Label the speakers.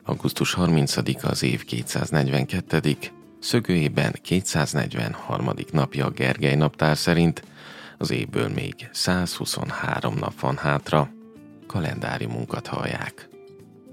Speaker 1: Augusztus 30-a az év 242. szögőjében 243. napja a Gergely naptár szerint, az évből még 123 nap van hátra, kalendáriumunkat hallják.